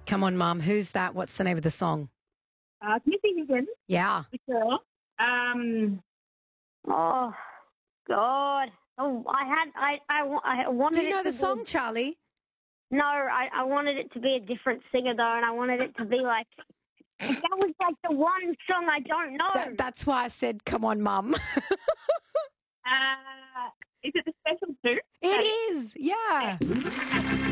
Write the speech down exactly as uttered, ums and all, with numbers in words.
Come on, Mum. Who's that? What's the name of the song? Uh, Missy Higgins. Yeah. Sure. Um, Oh, God. Oh, I had, I, I, wa- I wanted Do you it know to the song, Be, Charlie? no, I, I wanted it to be a different singer, though, and I wanted it to be like, that was like the one song I don't know. That, that's why I said, come on, Mum. uh, is it the special two? It is, yeah.